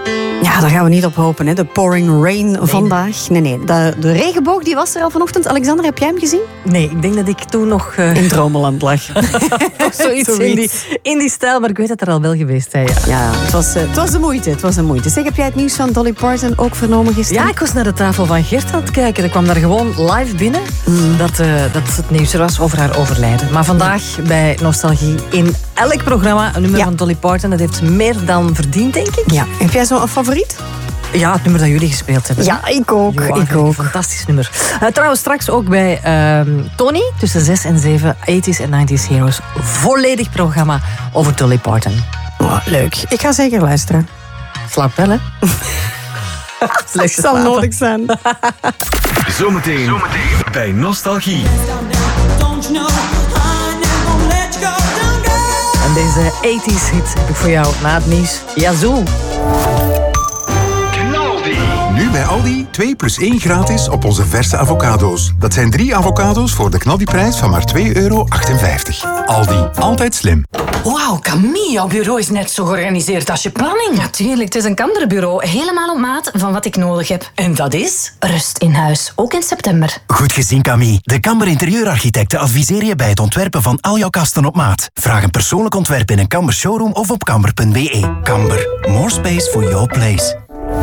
Ja, daar gaan we niet op hopen, hè. De pouring rain vandaag. Nee. De regenboog die was er al vanochtend. Alexander, heb jij hem gezien? Nee, ik denk dat ik toen nog... in Dromeland lag. Zoiets in die stijl, maar ik weet dat er al wel geweest zijn. Ja, het was de moeite. Zeg, heb jij het nieuws van Dolly Parton ook vernomen gisteren? Ja, ik was naar de tafel van Gert aan het kijken. Ik kwam daar gewoon live binnen dat het nieuws er was over haar overlijden. Maar vandaag bij Nostalgie in elk programma een nummer van Dolly Parton. Dat heeft meer dan verdiend, denk ik. Ja. Heb jij zo'n favoriet? Ja, het nummer dat jullie gespeeld hebben. Ja, ik ook. Een fantastisch nummer. Trouwens, straks ook bij Tony, tussen 6 en 7, 80s en 90s Heroes. Volledig programma over Dolly Parton. Oh, leuk. Ik ga zeker luisteren. Slaap wel, hè? Het zal nodig zijn. Zometeen bij Nostalgie. En deze 80s hit heb ik voor jou na het nieuws. Yazoo. Nu bij Aldi 2 plus 1 gratis op onze verse avocado's. Dat zijn 3 avocado's voor de knaldiprijs van maar €2,58. Aldi, altijd slim. Wauw, Camille, jouw bureau is net zo georganiseerd als je planning. Natuurlijk, het is een Kanderbureau. Helemaal op maat van wat ik nodig heb. En dat is? Rust in huis, ook in september. Goed gezien, Camille. De Kamber Interieurarchitecten adviseren je bij het ontwerpen van al jouw kasten op maat. Vraag een persoonlijk ontwerp in een Kamber showroom of op kamber.be. Kamber, more space for your place.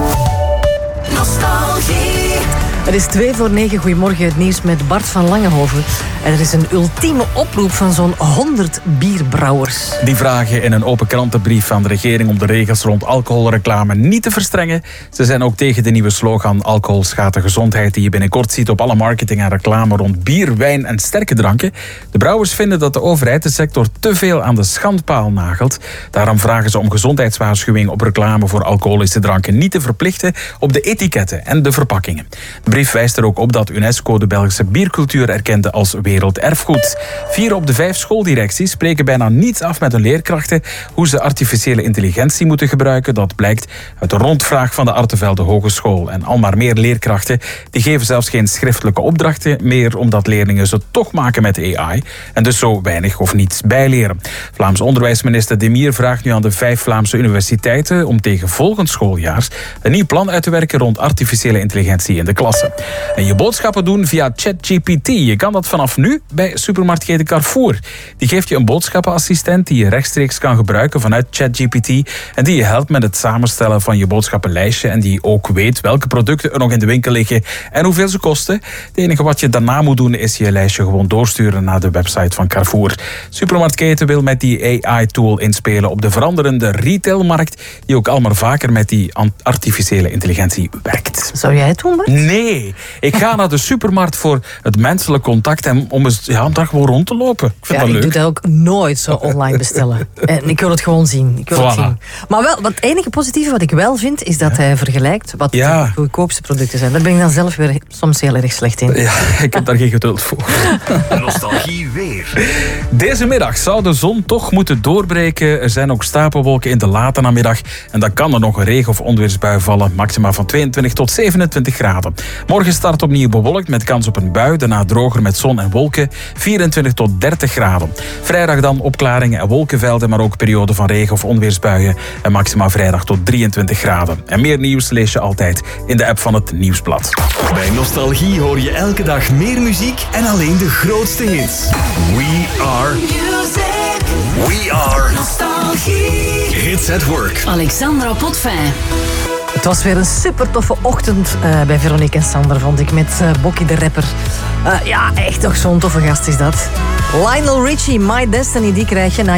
Het is 8:02. Goedemorgen, het nieuws met Bart van Langenhoven. En er is een ultieme oproep van zo'n 100 bierbrouwers. Die vragen in een open krantenbrief aan de regering om de regels rond alcoholreclame niet te verstrengen. Ze zijn ook tegen de nieuwe slogan alcohol schaadt de gezondheid die je binnenkort ziet op alle marketing en reclame rond bier, wijn en sterke dranken. De brouwers vinden dat de overheid de sector te veel aan de schandpaal nagelt. Daarom vragen ze om gezondheidswaarschuwing op reclame voor alcoholische dranken niet te verplichten op de etiketten en de verpakkingen. De brief wijst er ook op dat UNESCO de Belgische biercultuur erkende als werelderfgoed. 4 op de 5 schooldirecties spreken bijna niets af met hun leerkrachten hoe ze artificiële intelligentie moeten gebruiken. Dat blijkt uit de rondvraag van de Artevelde Hogeschool. En al maar meer leerkrachten die geven zelfs geen schriftelijke opdrachten meer omdat leerlingen ze toch maken met AI en dus zo weinig of niets bijleren. Vlaams onderwijsminister De Mier vraagt nu aan de 5 Vlaamse universiteiten om tegen volgend schooljaar een nieuw plan uit te werken rond artificiële intelligentie in de klasse. En je boodschappen doen via ChatGPT. Je kan dat vanaf nu bij supermarktketen Carrefour. Die geeft je een boodschappenassistent die je rechtstreeks kan gebruiken vanuit ChatGPT en die je helpt met het samenstellen van je boodschappenlijstje en die ook weet welke producten er nog in de winkel liggen en hoeveel ze kosten. Het enige wat je daarna moet doen is je lijstje gewoon doorsturen naar de website van Carrefour. Supermarktketen wil met die AI-tool inspelen op de veranderende retailmarkt die ook al maar vaker met die artificiële intelligentie werkt. Zou jij het doen, Bart? Nee, ik ga naar de supermarkt voor het menselijk contact en om daar gewoon rond te lopen. Ik vind dat leuk. Ik doe dat ook nooit zo online bestellen. En ik wil het gewoon zien. Maar wel, het enige positieve wat ik wel vind, is dat hij vergelijkt wat de goedkoopste producten zijn. Daar ben ik dan zelf weer soms heel erg slecht in. Ja, ik heb daar geen geduld voor. Nostalgie weer. Deze middag zou de zon toch moeten doorbreken. Er zijn ook stapelwolken in de late namiddag. En dan kan er nog een regen- of onweersbui vallen. Maxima van 22 tot 27 graden. Morgen start opnieuw bewolkt met kans op een bui. Daarna droger met zon en wolken. 24 tot 30 graden. Vrijdag dan opklaringen en wolkenvelden. Maar ook perioden van regen- of onweersbuien. En maxima vrijdag tot 23 graden. En meer nieuws lees je altijd in de app van het Nieuwsblad. Bij Nostalgie hoor je elke dag meer muziek en alleen de grootste hits. We are music. We are Nostalgie. Hits at Work. Alexandra Potvin. Het was weer een super toffe ochtend bij Veronique en Sander, vond ik, met Bokkie de rapper. Ja, echt toch zo'n toffe gast is dat. Lionel Richie, My Destiny, die krijg je na